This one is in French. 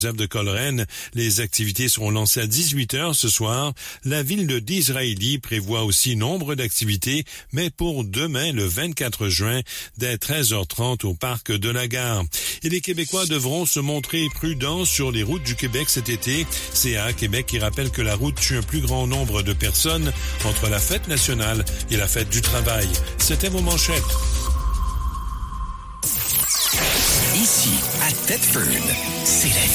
de Coleraine. Les activités seront lancées à 18h ce soir. La ville d'Israëli prévoit aussi nombre d'activités, mais pour demain, le 24 juin, dès 13h30 au parc de la Gare. Et les Québécois devront se montrer prudents sur les routes du Québec cet été. CA Québec qui rappelle que la route tue un plus grand nombre de personnes entre la fête nationale et la fête du travail. C'était vos manchettes. Ici, à Thetford, c'est la